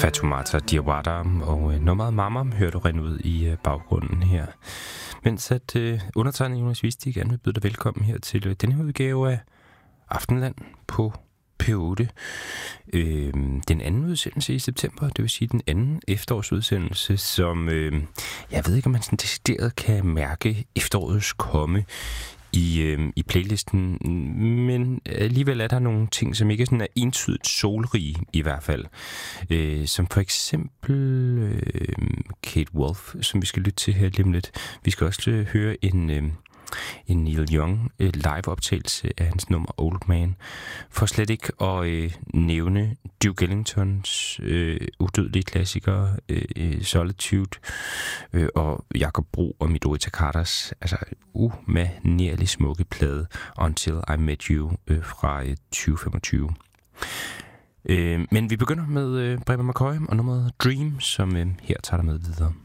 Fatoumata Diawara og nummeret Mama hører du rende ud i baggrunden her. Mens at undertegnet Jonas Vistig gerne vil byde dig velkommen her til denne her udgave af Aftenland på P8. Den anden udsendelse i september, det vil sige den anden efterårsudsendelse, som jeg ved ikke, om man sådan decideret kan mærke efterårets komme i playlisten, men alligevel er der nogle ting, som ikke er sådan entydigt solrige i hvert fald. Som for eksempel Kate Wolf, som vi skal lytte til her lige om lidt. Vi skal også høre en Neil Young live-optagelse af hans nummer Old Man. For slet ikke at nævne Duke Ellingtons udødelige klassikere Solitude og Jakob Bro og Midori Takadas umanerlig smukke plade Until I Met You fra 2025. Men vi begynder med Bremer McCoy og nummeret Dream, som her tager dig med videre.